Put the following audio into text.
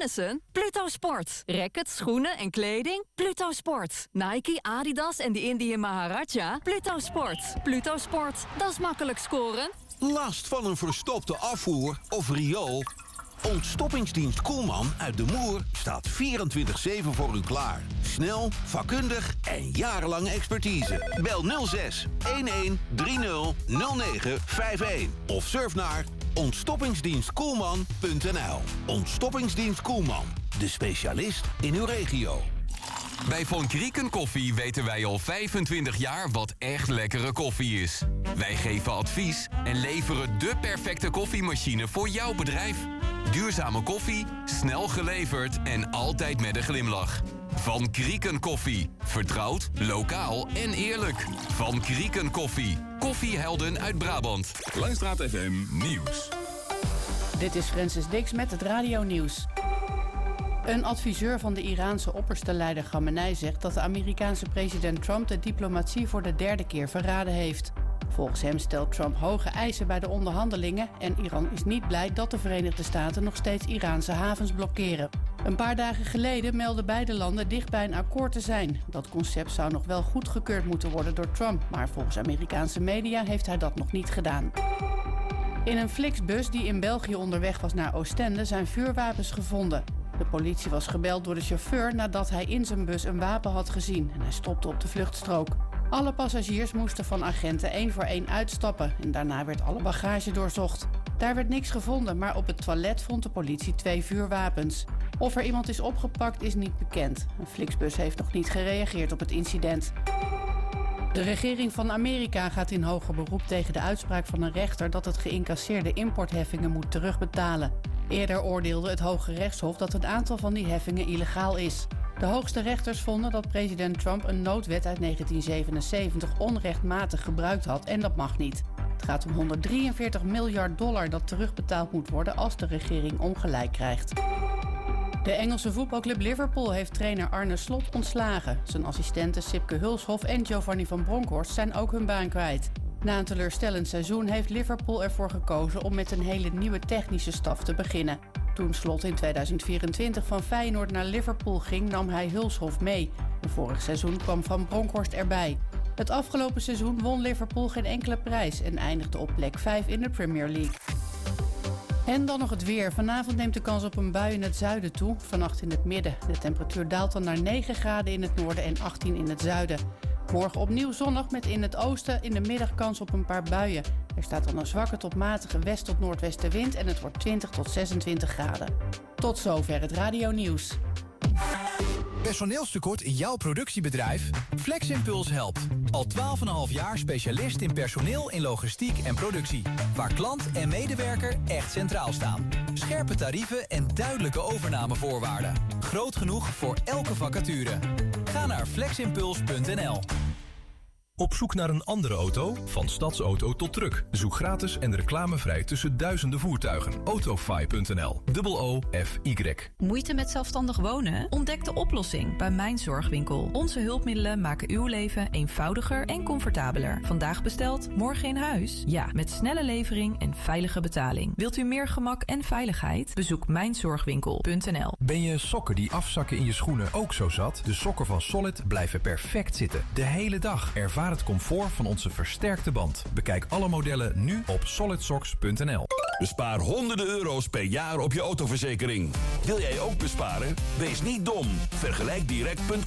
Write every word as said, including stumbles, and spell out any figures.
tennissen? Pluto Sport. Rackets, schoenen en kleding? Pluto Sport. Nike, Adidas en de Indian Maharaja? Pluto Sport. Pluto Sport, dat is makkelijk scoren. Last van een verstopte afvoer of riool? Ontstoppingsdienst Koelman uit De Moer staat vierentwintig zeven voor u klaar. Snel, vakkundig en jarenlange expertise. Bel nul zes elf drie nul nul negen vijf een of surf naar ontstoppingsdienst koelman punt n l. Ontstoppingsdienst Koelman, de specialist in uw regio. Bij Von Krieken Koffie weten wij al vijfentwintig jaar wat echt lekkere koffie is. Wij geven advies en leveren de perfecte koffiemachine voor jouw bedrijf. Duurzame koffie, snel geleverd en altijd met een glimlach. Van Krieken Koffie. Vertrouwd, lokaal en eerlijk. Van Krieken Koffie. Koffiehelden uit Brabant. Langstraat F M Nieuws. Dit is Francis Dix met het Radio Nieuws. Een adviseur van de Iraanse opperste leider Khamenei zegt dat de Amerikaanse president Trump de diplomatie voor de derde keer verraden heeft. Volgens hem stelt Trump hoge eisen bij de onderhandelingen en Iran is niet blij dat de Verenigde Staten nog steeds Iraanse havens blokkeren. Een paar dagen geleden meldden beide landen dicht bij een akkoord te zijn. Dat concept zou nog wel goedgekeurd moeten worden door Trump, maar volgens Amerikaanse media heeft hij dat nog niet gedaan. In een Flixbus die in België onderweg was naar Oostende zijn vuurwapens gevonden. De politie was gebeld door de chauffeur nadat hij in zijn bus een wapen had gezien en hij stopte op de vluchtstrook. Alle passagiers moesten van agenten één voor één uitstappen en daarna werd alle bagage doorzocht. Daar werd niks gevonden, maar op het toilet vond de politie twee vuurwapens. Of er iemand is opgepakt is niet bekend. Een Flixbus heeft nog niet gereageerd op het incident. De regering van Amerika gaat in hoger beroep tegen de uitspraak van een rechter dat het geïncasseerde importheffingen moet terugbetalen. Eerder oordeelde het Hoge Rechtshof dat een aantal van die heffingen illegaal is. De hoogste rechters vonden dat president Trump een noodwet uit negentien zevenenzeventig onrechtmatig gebruikt had en dat mag niet. Het gaat om honderddrieënveertig miljard dollar dat terugbetaald moet worden als de regering ongelijk krijgt. De Engelse voetbalclub Liverpool heeft trainer Arne Slot ontslagen. Zijn assistenten Sipke Hulshoff en Giovanni van Bronckhorst zijn ook hun baan kwijt. Na een teleurstellend seizoen heeft Liverpool ervoor gekozen om met een hele nieuwe technische staf te beginnen. Toen Slot in tweeduizend vierentwintig van Feyenoord naar Liverpool ging, nam hij Hulshoff mee. En vorig seizoen kwam Van Bronckhorst erbij. Het afgelopen seizoen won Liverpool geen enkele prijs en eindigde op plek vijf in de Premier League. En dan nog het weer. Vanavond neemt de kans op een bui in het zuiden toe. Vannacht in het midden. De temperatuur daalt dan naar negen graden in het noorden en achttien in het zuiden. Morgen opnieuw zonnig met in het oosten in de middag kans op een paar buien. Er staat dan een zwakke tot matige west- tot noordwestenwind en het wordt twintig tot zesentwintig graden. Tot zover het Radio Nieuws. Personeelstekort in jouw productiebedrijf? FlexImpuls helpt. Al twaalf komma vijf jaar specialist in personeel in logistiek en productie. Waar klant en medewerker echt centraal staan. Scherpe tarieven en duidelijke overnamevoorwaarden. Groot genoeg voor elke vacature. Ga naar fleximpuls punt n l. Op zoek naar een andere auto? Van stadsauto tot truck. Zoek gratis en reclamevrij tussen duizenden voertuigen. autofy punt n l. O O F Y. Moeite met zelfstandig wonen? Ontdek de oplossing bij Mijn Zorgwinkel. Onze hulpmiddelen maken uw leven eenvoudiger en comfortabeler. Vandaag besteld, morgen in huis? Ja, met snelle levering en veilige betaling. Wilt u meer gemak en veiligheid? Bezoek mijn zorgwinkel punt n l. Ben je sokken die afzakken in je schoenen ook zo zat? De sokken van Solid blijven perfect zitten. De hele dag. Ervaar het comfort van onze versterkte band. Bekijk alle modellen nu op solid socks punt n l. Bespaar honderden euro's per jaar op je autoverzekering. Wil jij ook besparen? Wees niet dom. Vergelijk direct punt com.